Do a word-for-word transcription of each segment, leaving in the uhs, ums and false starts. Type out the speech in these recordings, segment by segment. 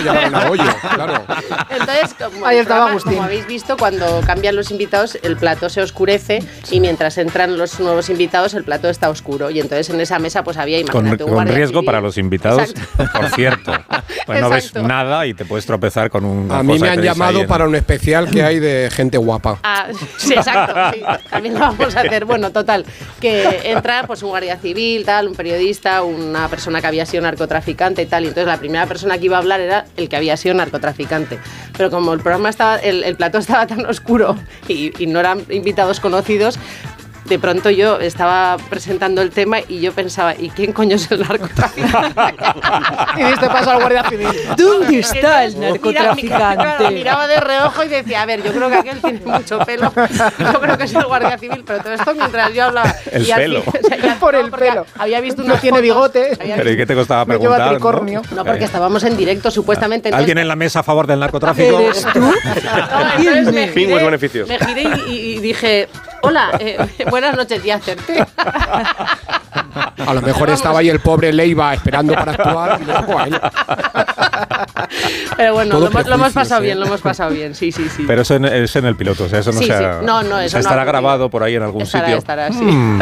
Claro. Entonces, como, ahí estaba programa, como habéis visto, cuando cambian los invitados, el plato se oscurece y mientras entran los nuevos invitados, el plato está oscuro. Y entonces en esa mesa pues había, imagínate, con, un con riesgo civil. para los invitados, Exacto. por cierto. Pues no ves nada y te puedes tropezar con un. A mí me han llamado para un especial que hay de gente guapa. Ah, sí, exacto. Sí, también lo vamos a hacer. Bueno, total, que entra pues un guardia civil, tal, un periodista, una persona que había sido narcotraficante y tal. Y entonces la primera persona que iba a hablar era el que había sido narcotraficante. Pero como el programa estaba, el, el plató estaba tan oscuro y, y no eran invitados conocidos, de pronto yo estaba presentando el tema y yo pensaba, ¿y quién coño es el narcotraficante? Y diste paso al guardia civil. ¿Dónde está el narcotraficante? Mira, mira, miraba de reojo y decía, a ver, yo creo que aquel tiene mucho pelo. Yo creo que es el guardia civil, pero todo esto mientras yo hablaba. El y pelo. Así, o sea, ya, Por no, el pelo. Había visto No unas tiene fotos, bigote. ¿Pero y qué te costaba No lleva preguntar? tricornio. No, porque estábamos en directo, supuestamente. Entonces, ¿Alguien en la mesa a favor del narcotráfico? ¿Eres tú? no, entonces me Fin, giré, beneficios. me giré y, y, y dije, hola, eh, buenas noches, y acerté. A lo mejor estaba ahí el pobre Leiva esperando para actuar y luego a él. Pero bueno, Todo lo, hemos- lo hemos prejuicios, pasado ¿eh? bien, lo hemos pasado bien, sí, sí, sí. Pero eso en, es en el piloto, o sea, eso no Sí, se sí. ha- No, no, o eso sea, no estará ha ocurrido. grabado por ahí en algún Estará, sitio. estará, sí. Mm.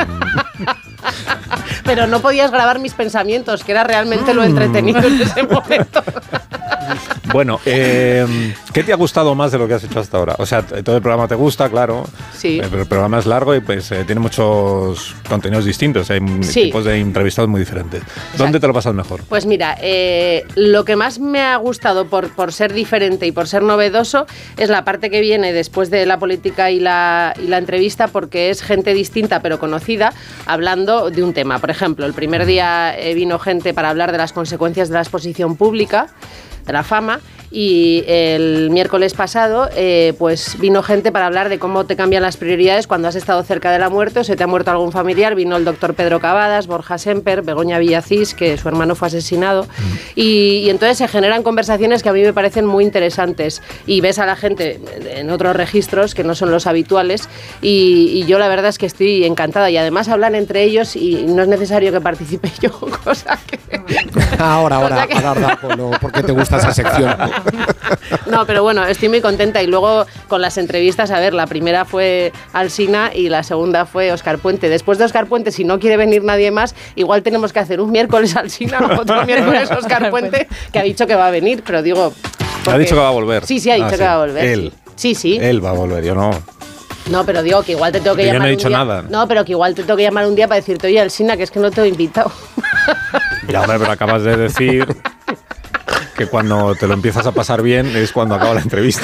Pero no podías grabar mis pensamientos, que era realmente lo entretenido en ese momento. Bueno, eh, ¿qué te ha gustado más de lo que has hecho hasta ahora? O sea, todo el programa te gusta, claro, Sí. eh, pero el programa es largo y pues eh, tiene muchos contenidos distintos, hay Sí. tipos de entrevistados muy diferentes. ¿Dónde te lo pasas mejor? Pues mira, eh, lo que más me ha gustado por, por ser diferente y por ser novedoso es la parte que viene después de la política y la, y la entrevista, porque es gente distinta pero conocida hablando de un tema. Por ejemplo, el primer día eh, vino gente para hablar de las consecuencias de la exposición pública, de la fama, y el miércoles pasado eh, pues vino gente para hablar de cómo te cambian las prioridades cuando has estado cerca de la muerte o se te ha muerto algún familiar. Vino el doctor Pedro Cavadas, Borja Semper, Begoña Villacís, que su hermano fue asesinado, y, y entonces se generan conversaciones que a mí me parecen muy interesantes y ves a la gente en otros registros que no son los habituales y, y yo la verdad es que estoy encantada y además hablan entre ellos y no es necesario que participe yo, cosa que... Ahora, ahora, Cosa que- ahora, ahora, ¿por qué te gusta esa sección? No, pero bueno, estoy muy contenta y luego con las entrevistas, a ver, la primera fue Alsina y la segunda fue Óscar Puente. Después de Óscar Puente, si no quiere venir nadie más, igual tenemos que hacer un miércoles Alsina, otro miércoles Óscar Puente, que ha dicho que va a venir, pero digo... Ha porque- dicho que va a volver. Sí, sí, ha dicho Ah, que sí. va a volver. Él. Sí, sí. Él va a volver, yo no. No, pero digo que igual te tengo que Que yo llamar no he un dicho día. nada. No, pero que igual te tengo que llamar un día para decirte, oye, Alsina, que es que no te he invitado. Ya, hombre, pero acabas de decir que cuando te lo empiezas a pasar bien es cuando acaba la entrevista.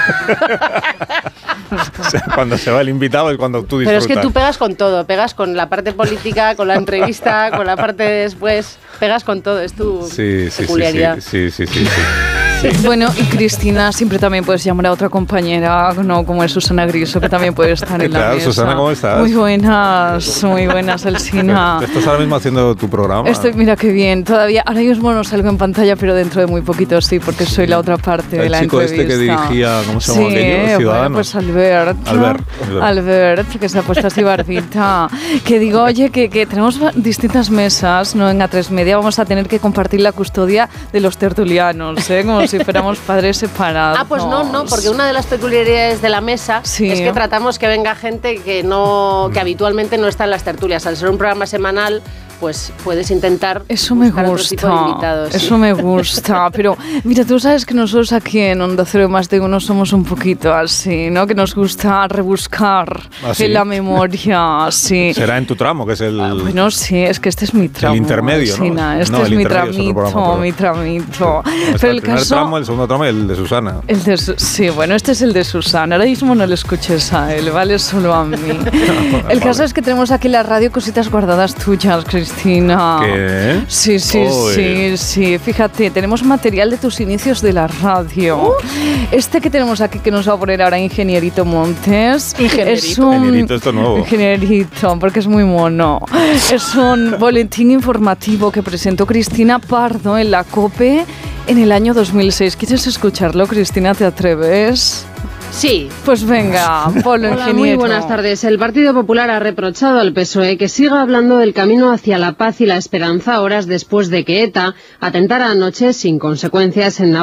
O sea, cuando se va el invitado es cuando tú Pero disfrutas. es que tú pegas con todo, pegas con la parte política, con la entrevista, con la parte de después, pegas con todo, es tu Sí, sí, sí, peculiaridad. sí, sí, sí, sí, sí. Bueno, y Cristina, siempre también puedes llamar a otra compañera, no como es Susana Griso, que también puede estar en ¿Qué la tal, mesa. Susana, cómo estás? Muy buenas, muy buenas, Alsina. ¿Tú estás ahora mismo haciendo tu programa? Estoy, mira qué bien, todavía, ahora mismo no salgo en pantalla, pero dentro de muy poquito sí, porque soy la otra parte El de la chico entrevista. este que dirigía, ¿cómo se llama Sí, aquello? bueno, Ciudadanos. pues Albert. Albert, Albert. Albert, que se ha puesto así barbita. Que digo, oye, que, que tenemos distintas mesas, ¿no? En A tres Media vamos a tener que compartir la custodia de los tertulianos, ¿eh? Como si fuéramos padres separados. Ah, pues no, no, porque una de las peculiaridades de la mesa Sí. es que tratamos que venga gente que no, que habitualmente no está en las tertulias. Al ser un programa semanal, pues puedes intentar Eso me buscar otro tipo de gusta, invitados. sí. eso me gusta, pero mira, tú sabes que nosotros aquí en Onda Cero Más de Uno somos un poquito así, ¿no? Que nos gusta rebuscar ¿Ah, sí? en la memoria, sí. Será en tu tramo, que es el... Ah, bueno, sí, es que este es mi tramo. intermedio, ¿no? Alsina, este No, es el mi intermedio es otro tramito, programa, perdón. mi tramito. Está Pero el el primer caso... tramo, el segundo tramo y el de Susana. El de Su- sí, bueno, este es el de Susana. Ahora mismo no le escuches a él, vale solo a mí. El caso Vale. es que tenemos aquí en la radio cositas guardadas tuyas, Cristina. ¿Qué? Sí, sí, Uy. sí, sí. Fíjate, tenemos material de tus inicios de la radio. Este que tenemos aquí que nos va a poner ahora Ingenierito Montes. Ingenierito. Es un... Ingenierito, esto nuevo. Ingenierito, porque es muy mono. Es un boletín informativo que presentó Cristina Pardo en la COPE en el año dos mil seis. ¿Quieres escucharlo, Cristina? ¿Te atreves? Sí. Pues venga, ponlo, Hola, ingeniero. muy buenas tardes. El Partido Popular ha reprochado al P S O E que siga hablando del camino hacia la paz y la esperanza horas después de que ETA atentara anoche sin consecuencias en